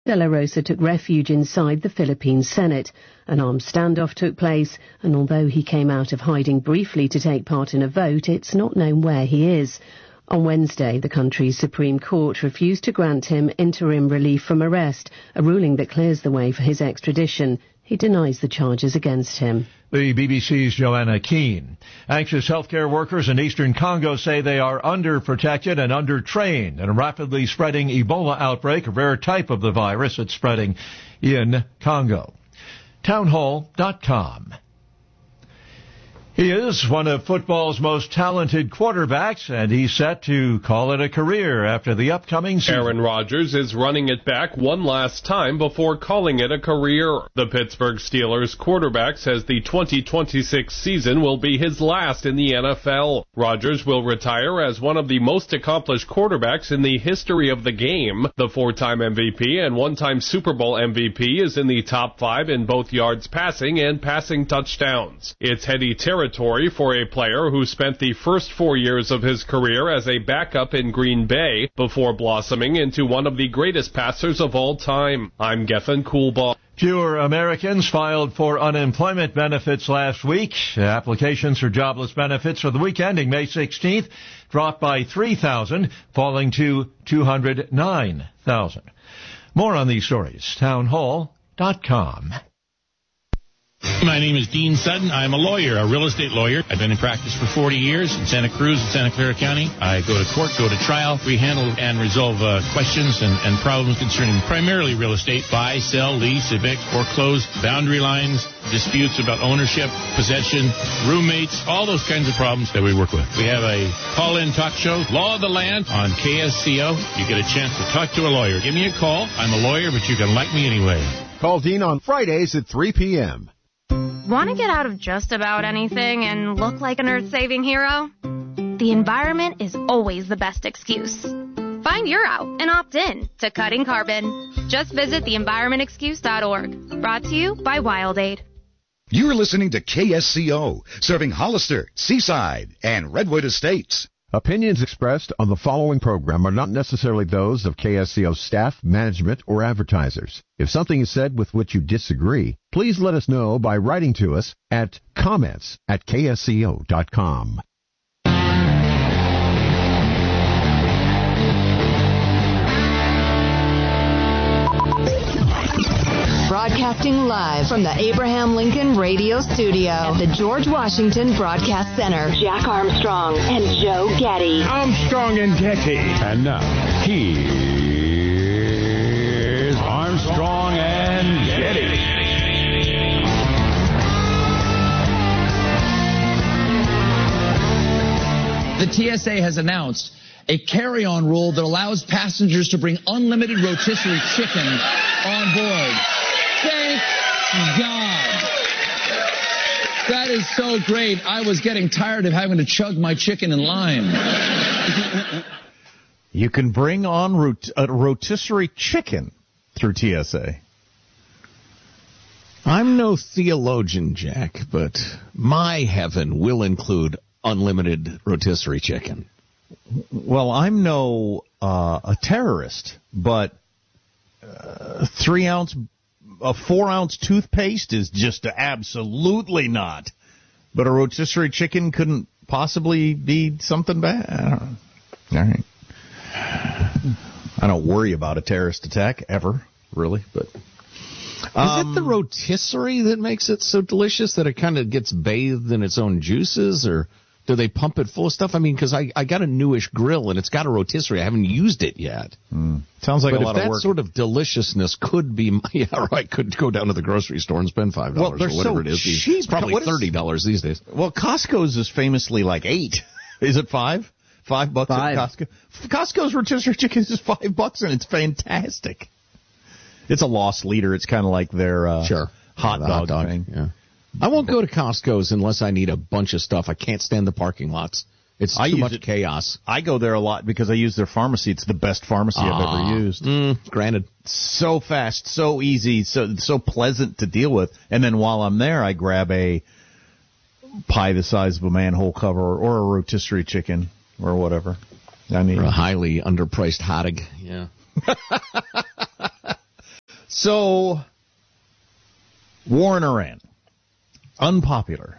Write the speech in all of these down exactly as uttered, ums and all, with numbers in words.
De La Rosa took refuge inside the Philippine Senate. An armed standoff took place, and although he came out of hiding briefly to take part in a vote, it's not known where he is. On Wednesday, the country's Supreme Court refused to grant him interim relief from arrest, a ruling that clears the way for his extradition. He denies the charges against him. The B B C's Joanna Keane. Anxious healthcare workers in eastern Congo say they are underprotected and undertrained in a rapidly spreading Ebola outbreak, a rare type of the virus that's spreading in Congo. Townhall dot com. He is one of football's most talented quarterbacks, and he's set to call it a career after the upcoming season. Aaron Rodgers is running it back one last time before calling it a career. The Pittsburgh Steelers quarterback says the twenty twenty-six season will be his last in the N F L. Rodgers will retire as one of the most accomplished quarterbacks in the history of the game. The four-time M V P and one-time Super Bowl M V P is in the top five in both yards passing and passing touchdowns. It's heady territory for a player who spent the first four years of his career as a backup in Green Bay before blossoming into one of the greatest passers of all time. I'm Geffen Coolbaugh. Fewer Americans filed for unemployment benefits last week. Applications for jobless benefits for the week ending May sixteenth dropped by three thousand, falling to two hundred nine thousand. More on these stories. Townhall dot com. My name is Dean Sutton. I'm a lawyer, a real estate lawyer. I've been in practice for forty years in Santa Cruz and Santa Clara County. I go to court, go to trial. We handle and resolve uh, questions and, and problems concerning primarily real estate, buy, sell, lease, evict, foreclose, boundary lines, disputes about ownership, possession, roommates, all those kinds of problems that we work with. We have a call-in talk show, Law of the Land, on K S C O. You get a chance to talk to a lawyer. Give me a call. I'm a lawyer, but you can like me anyway. Call Dean on Fridays at three p.m. Want to get out of just about anything and look like an earth-saving hero? The environment is always the best excuse. Find your out and opt in to Cutting Carbon. Just visit the environment excuse dot org. Brought to you by WildAid. You're listening to K S C O, serving Hollister, Seaside, and Redwood Estates. Opinions expressed on the following program are not necessarily those of K S C O staff, management, or advertisers. If something is said with which you disagree, please let us know by writing to us at comments at K S C O dot com. Broadcasting live from the Abraham Lincoln Radio Studio at the George Washington Broadcast Center. Jack Armstrong and Joe Getty. Armstrong and Getty. And now, here's Armstrong and Getty. The T S A has announced a carry-on rule that allows passengers to bring unlimited rotisserie chicken on board. Thank God. That is so great. I was getting tired of having to chug my chicken in line. You can bring on rot- a rotisserie chicken through T S A. I'm no theologian, Jack, but my heaven will include unlimited rotisserie chicken. Well, I'm no uh, a terrorist, but uh, three ounce, a four ounce toothpaste is just absolutely not. But a rotisserie chicken couldn't possibly be something bad. I don't know. All right. I don't worry about a terrorist attack ever, really. But um, is it the rotisserie that makes it so delicious that it kind of gets bathed in its own juices, or do they pump it full of stuff? I mean, because I, I got a newish grill, and it's got a rotisserie. I haven't used it yet. Mm. Sounds like but a lot of work. But if that sort of deliciousness could be, yeah, right, could go down to the grocery store and spend five dollars well, or whatever so it is. Cheap. It's probably thirty dollars these days. Well, Costco's is famously like eight. Is it five? Five bucks five. at Costco? Costco's rotisserie chicken is five bucks, and it's fantastic. It's a loss leader. It's kind of like their uh, sure. hot, yeah, dog hot dog thing. Yeah. I won't go to Costco's unless I need a bunch of stuff. I can't stand the parking lots. It's too much it, chaos. I go there a lot because I use their pharmacy. It's the best pharmacy ah, I've ever used. Mm, granted. So fast, so easy, so so pleasant to deal with. And then while I'm there, I grab a pie the size of a manhole cover or a rotisserie chicken or whatever I need. Or a highly underpriced hot dog. Yeah. So, war in Iran. Unpopular.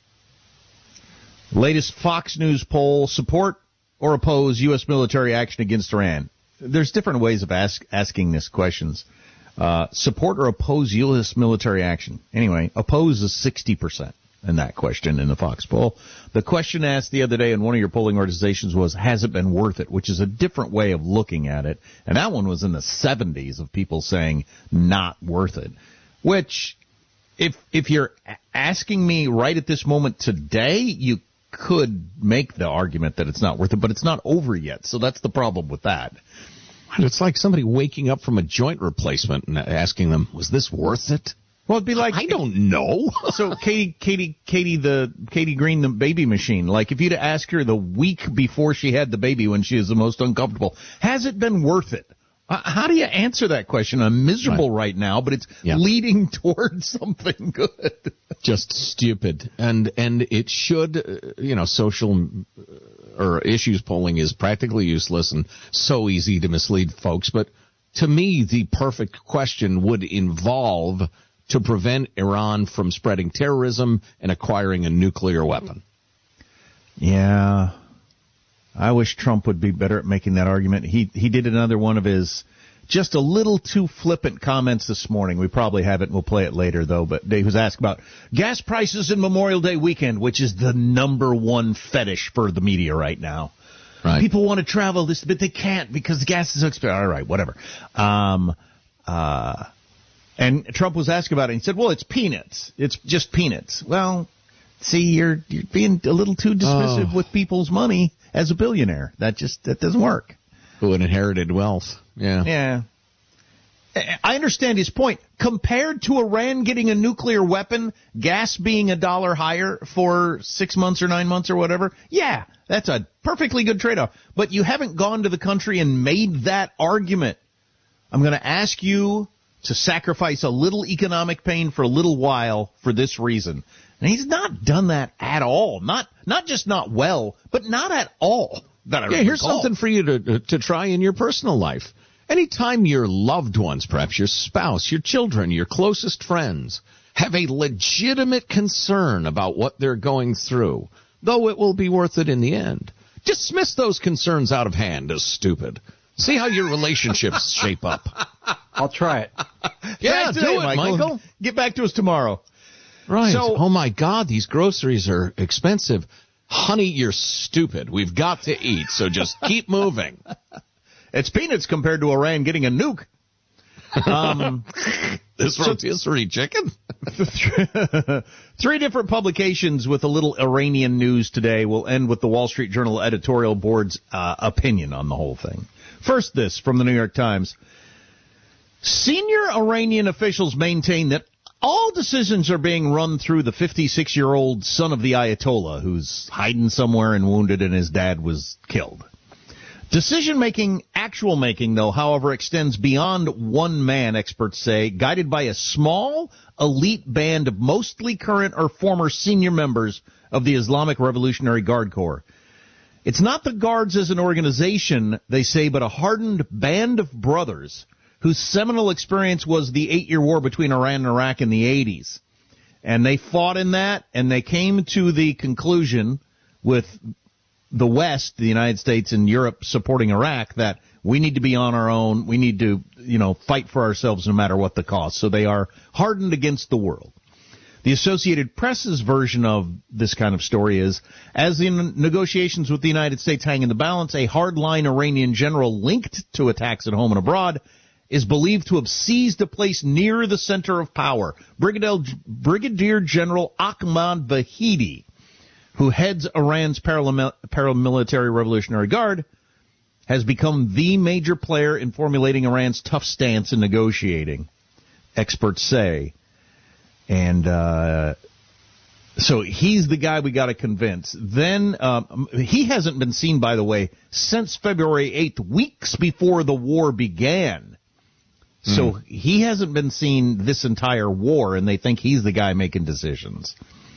Latest Fox News poll, support or oppose U S military action against Iran? There's different ways of ask, asking this questions. Uh, support or oppose U S military action? Anyway, oppose is sixty percent in that question in the Fox poll. The question asked the other day in one of your polling organizations was, has it been worth it? Which is a different way of looking at it. And that one was in the seventies of people saying not worth it. Which, if if you're asking me right at this moment today, you could make the argument that it's not worth it, but it's not over yet. So that's the problem with that. It's like somebody waking up from a joint replacement and asking them, was this worth it? Well, it'd be like, I don't know. So Katie, Katie, Katie, the Katie Green, the baby machine. Like if you'd ask her the week before she had the baby when she is the most uncomfortable, has it been worth it? Uh, how do you answer that question? I'm miserable right, right now, but it's yeah. leading towards something good. Just stupid. And, and it should, uh, you know, social or issues polling is practically useless and so easy to mislead folks. But to me, the perfect question would involve to prevent Iran from spreading terrorism and acquiring a nuclear weapon. Yeah. I wish Trump would be better at making that argument. He he did another one of his just a little too flippant comments this morning. We probably have it, and we'll play it later, though. But he was asked about gas prices in Memorial Day weekend, which is the number one fetish for the media right now. Right. People want to travel this, but they can't because gas is expensive. All right, whatever. Um, uh, and Trump was asked about it, and he said, well, it's peanuts. It's just peanuts. Well, see, you're you're being a little too dismissive oh. with people's money as a billionaire. That just that doesn't work. Who inherited wealth. Yeah. Yeah. I understand his point. Compared to Iran getting a nuclear weapon, gas being a dollar higher for six months or nine months or whatever, yeah, that's a perfectly good trade-off. But you haven't gone to the country and made that argument. I'm going to ask you to sacrifice a little economic pain for a little while for this reason. And he's not done that at all. Not not just not well, but not at all. That I yeah, here's recall. something for you to to try in your personal life. Anytime your loved ones, perhaps your spouse, your children, your closest friends, have a legitimate concern about what they're going through, though it will be worth it in the end, dismiss those concerns out of hand as stupid. See how your relationships shape up. I'll try it. Yeah, do it, Michael. Michael. Get back to us tomorrow. Right. So, oh, my God, these groceries are expensive. Honey, you're stupid. We've got to eat, so just keep moving. It's peanuts compared to Iran getting a nuke. Um, this rotisserie chicken? Three different publications with a little Iranian news today. We'll end with the Wall Street Journal editorial board's uh, opinion on the whole thing. First, this from the New York Times. Senior Iranian officials maintain that all decisions are being run through the fifty-six-year-old son of the Ayatollah, who's hiding somewhere and wounded and his dad was killed. Decision-making, actual making, though, however, extends beyond one man, experts say, guided by a small, elite band of mostly current or former senior members of the Islamic Revolutionary Guard Corps. It's not the Guards as an organization, they say, but a hardened band of brothers whose seminal experience was the eight-year war between Iran and Iraq in the eighties. And they fought in that, and they came to the conclusion with the West, the United States and Europe supporting Iraq, that we need to be on our own. We need to, you know, fight for ourselves no matter what the cost. So they are hardened against the world. The Associated Press's version of this kind of story is, as the negotiations with the United States hang in the balance, a hardline Iranian general linked to attacks at home and abroad is believed to have seized a place near the center of power. Brigadier, Brigadier General Ahmad Vahidi, who heads Iran's paramilitary Revolutionary Guard, has become the major player in formulating Iran's tough stance in negotiating, experts say. And uh, so he's the guy we got to convince. Then um, he hasn't been seen, by the way, since February eighth, weeks before the war began. So mm. he hasn't been seen this entire war, and they think he's the guy making decisions.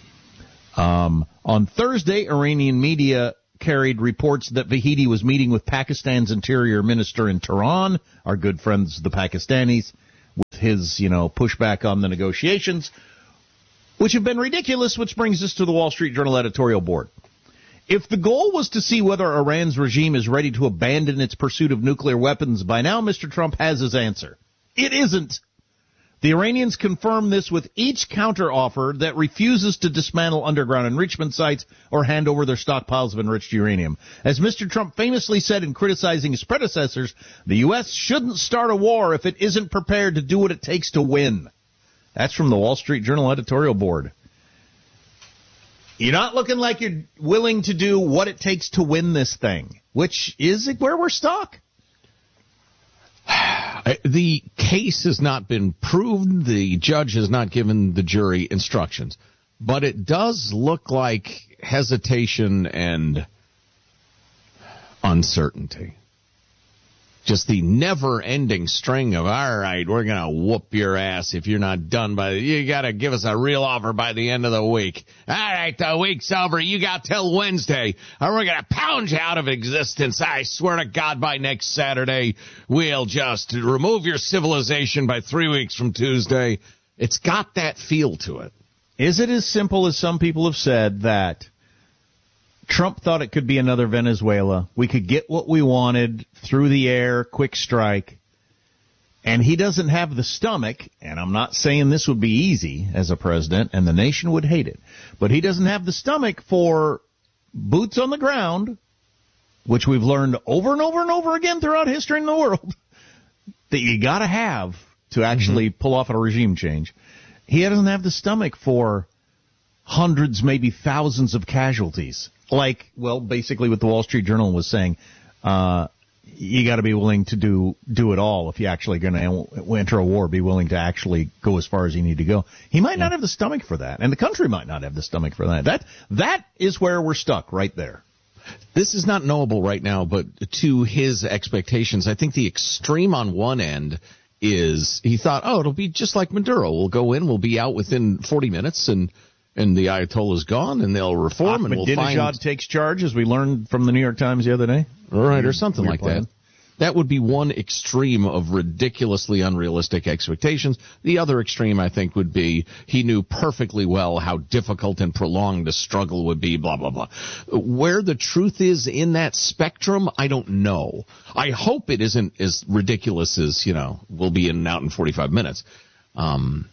Um, on Thursday, Iranian media carried reports that Vahidi was meeting with Pakistan's interior minister in Tehran, our good friends the Pakistanis, with his, you know, pushback on the negotiations, which have been ridiculous, which brings us to the Wall Street Journal editorial board. If the goal was to see whether Iran's regime is ready to abandon its pursuit of nuclear weapons, by now Mister Trump has his answer. It isn't. The Iranians confirm this with each counteroffer that refuses to dismantle underground enrichment sites or hand over their stockpiles of enriched uranium. As Mister Trump famously said in criticizing his predecessors, the U S shouldn't start a war if it isn't prepared to do what it takes to win. That's from the Wall Street Journal editorial board. You're not looking like you're willing to do what it takes to win this thing, which is where we're stuck. The case has not been proved. The judge has not given the jury instructions. But it does look like hesitation and uncertainty. Just the never-ending string of, all right, we're going to whoop your ass if you're not done by, you got to give us a real offer by the end of the week. All right, the week's over. You got till Wednesday, or we're going to pound you out of existence. I swear to God, by next Saturday, we'll just remove your civilization by three weeks from Tuesday. It's got that feel to it. Is it as simple as some people have said that Trump thought it could be another Venezuela? We could get what we wanted through the air, quick strike. And he doesn't have the stomach, and I'm not saying this would be easy as a president, and the nation would hate it, but he doesn't have the stomach for boots on the ground, which we've learned over and over and over again throughout history in the world, that you got to have to actually mm-hmm. pull off a regime change. He doesn't have the stomach for hundreds, maybe thousands of casualties. Like, well, basically what the Wall Street Journal was saying, uh, you got to be willing to do do it all if you're actually going to enter a war, be willing to actually go as far as you need to go. He might not have the stomach for that, and the country might not have the stomach for that. That That is where we're stuck right there. This is not knowable right now, but to his expectations, I think the extreme on one end is he thought, oh, it'll be just like Maduro. We'll go in, we'll be out within forty minutes, and And the Ayatollah's gone, and they'll reform, and we'll find... Ahmadinejad takes charge, as we learned from the New York Times the other day. Right, or something like that. That would be one extreme of ridiculously unrealistic expectations. The other extreme, I think, would be he knew perfectly well how difficult and prolonged the struggle would be, blah, blah, blah. Where the truth is in that spectrum, I don't know. I hope it isn't as ridiculous as, you know, we'll be in and out in forty-five minutes. Um...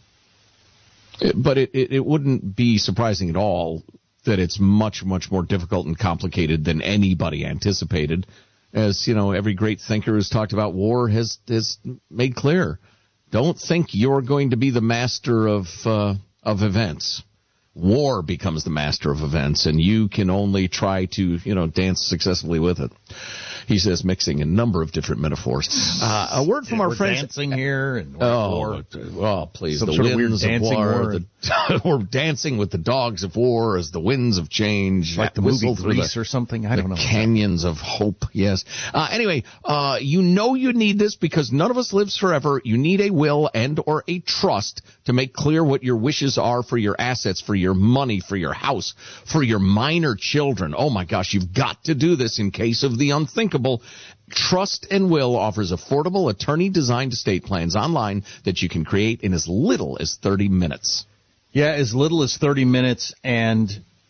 But it, it, it wouldn't be surprising at all that it's much, much more difficult and complicated than anybody anticipated. As, you know, every great thinker who's talked about war has, has made clear. Don't think you're going to be the master of, uh, of events. War becomes the master of events, and you can only try to, you know, dance successfully with it. He says, mixing a number of different metaphors. Uh, a word from yeah, our we're friends. Dancing here and oh, war. oh, please, Some the sort winds of, weird of war. war. The, we're dancing with the dogs of war as the winds of change, like the movie Grease or something. I don't know. Canyons of hope. Yes. Uh, anyway, uh, you know you need this because none of us lives forever. You need a will and or a trust to make clear what your wishes are for your assets, for your money, for your house, for your minor children. Oh my gosh, you've got to do this in case of the unthinkable. Trust and Will offers affordable attorney-designed estate plans online that you can create in as little as thirty minutes. Yeah, as little as thirty minutes, and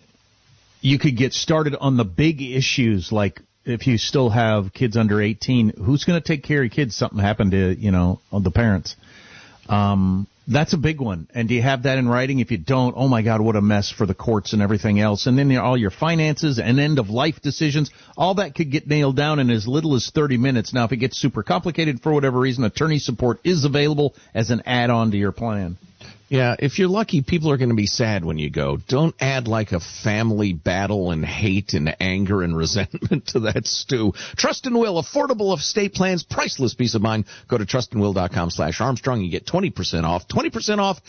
you could get started on the big issues, like if you still have kids under eighteen, who's going to take care of your kids? Something happened to, you know, the parents. Um, that's a big one. And do you have that in writing? If you don't, oh my God, what a mess for the courts and everything else. And then all your finances and end-of-life decisions, all that could get nailed down in as little as thirty minutes. Now, if it gets super complicated for whatever reason, attorney support is available as an add-on to your plan. Yeah, if you're lucky, people are going to be sad when you go. Don't add like a family battle and hate and anger and resentment to that stew. Trust and Will, affordable estate plans, priceless peace of mind. Go to trustandwill.com slash Armstrong. You get twenty percent off. twenty percent off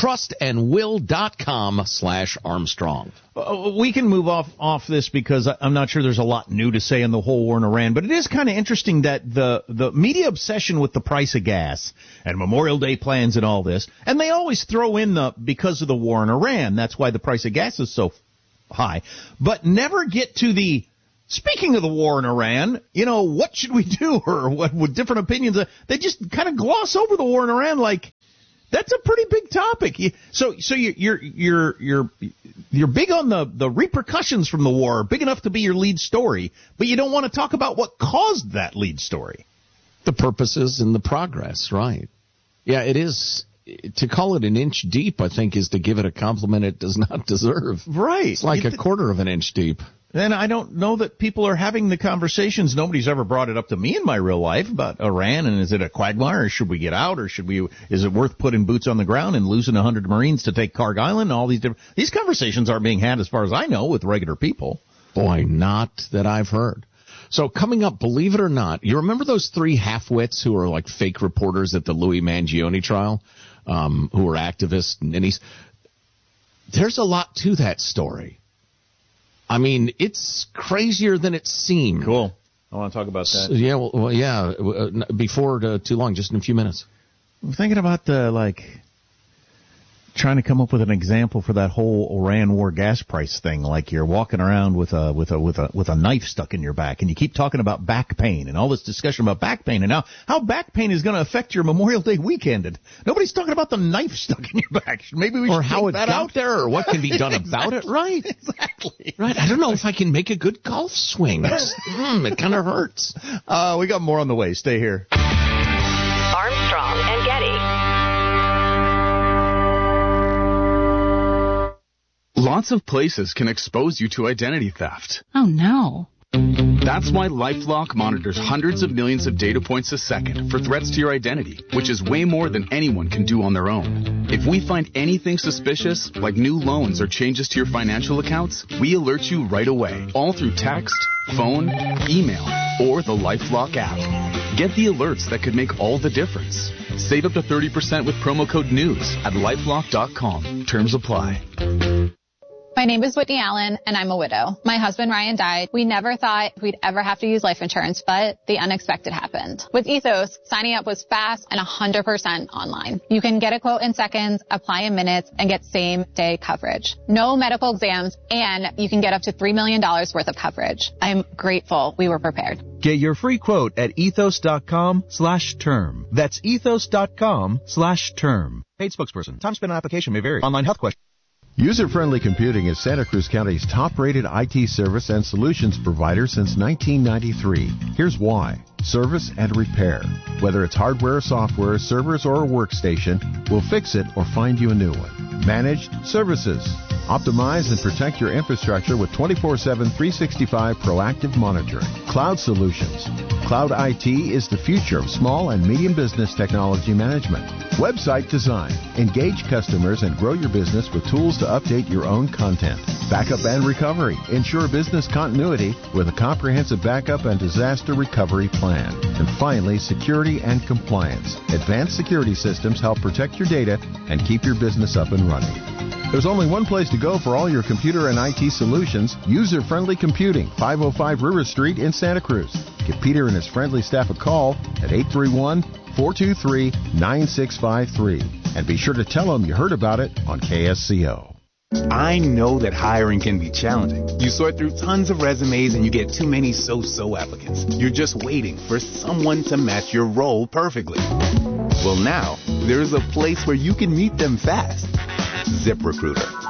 trustandwill.com slash Armstrong. Uh, we can move off off this because I'm not sure there's a lot new to say in the whole war in Iran, but it is kind of interesting that the, the media obsession with the price of gas and Memorial Day plans and all this, and they always throw in the because of the war in Iran, that's why the price of gas is so high, but never get to the speaking of the war in Iran, you know, what should we do? Or what with different opinions? Uh, they just kind of gloss over the war in Iran like that's a pretty big topic. You, so, so you, you're you're you're you're big on the the repercussions from the war, big enough to be your lead story, but you don't want to talk about what caused that lead story. The purposes and the progress, right? Yeah, it is. To call it an inch deep, I think, is to give it a compliment it does not deserve. Right. It's like a quarter of an inch deep. Then I don't know that people are having the conversations. Nobody's ever brought it up to me in my real life about Iran, and is it a quagmire, or should we get out, or should we? Is it worth putting boots on the ground and losing a hundred Marines to take Karg Island? All these different these conversations aren't being had, as far as I know, with regular people. Boy, not that I've heard. So coming up, believe it or not, you remember those three half-wits who were like fake reporters at the Louis Mangione trial, um, who were activists and ninnies? There's a lot to that story. I mean, it's crazier than it seemed. Cool. I want to talk about that. So, yeah, well, well, yeah, uh, before uh, too long, just in a few minutes. I'm thinking about the, like, trying to come up with an example for that whole Iran war gas price thing. Like you're walking around with a with a with a with a knife stuck in your back, and you keep talking about back pain and all this discussion about back pain, and now how back pain is going to affect your Memorial Day weekend. And nobody's talking about the knife stuck in your back. Maybe we should or how it that got out there, or what can be done exactly. about it. Right, exactly. Right. I don't know if I can make a good golf swing. mm, it kind of hurts. Uh, we got more on the way. Stay here. Armstrong and Getty. Lots of places can expose you to identity theft. Oh, no. That's why LifeLock monitors hundreds of millions of data points a second for threats to your identity, which is way more than anyone can do on their own. If we find anything suspicious, like new loans or changes to your financial accounts, we alert you right away, all through text, phone, email, or the LifeLock app. Get the alerts that could make all the difference. Save up to thirty percent with promo code NEWS at lifelock dot com. Terms apply. My name is Whitney Allen, and I'm a widow. My husband, Ryan, died. We never thought we'd ever have to use life insurance, but the unexpected happened. With Ethos, signing up was fast and one hundred percent online. You can get a quote in seconds, apply in minutes, and get same-day coverage. No medical exams, and you can get up to three million dollars worth of coverage. I'm grateful we were prepared. Get your free quote at ethos.com slash term. That's ethos.com slash term. Paid spokesperson. Time spent on application may vary. Online health question. User-Friendly Computing is Santa Cruz County's top-rated I T service and solutions provider since nineteen ninety-three. Here's why. Service and repair. Whether it's hardware, software, servers, or a workstation, we'll fix it or find you a new one. Managed services. Optimize and protect your infrastructure with twenty-four seven, three sixty-five proactive monitoring. Cloud solutions. Cloud I T is the future of small and medium business technology management. Website design. Engage customers and grow your business with tools to update your own content. Backup and recovery. Ensure business continuity with a comprehensive backup and disaster recovery plan. And finally, security and compliance. Advanced security systems help protect your data and keep your business up and running. There's only one place to go for all your computer and I T solutions. User-Friendly Computing, five oh five River Street in Santa Cruz. Give Peter and his friendly staff a call at eight three one, four two three, nine six five three. And be sure to tell them you heard about it on K S C O. I know that hiring can be challenging. You sort through tons of resumes and you get too many so-so applicants. You're just waiting for someone to match your role perfectly. Well, now, there's a place where you can meet them fast. ZipRecruiter.